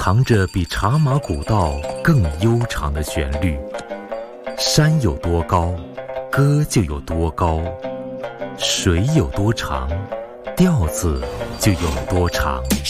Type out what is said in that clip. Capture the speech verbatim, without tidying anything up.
藏着比茶马古道更悠长的旋律。山有多高，歌就有多高；水有多长，调子就有多长。